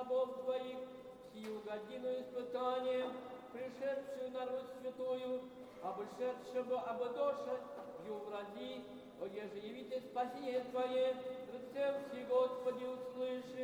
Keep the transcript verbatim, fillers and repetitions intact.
рабов Твоих, сию годину испытания, пришедшую на Русь святую, обошедшего ободоша, ю врази, о еже явите спасение Твое, рыцем си Господи услыши.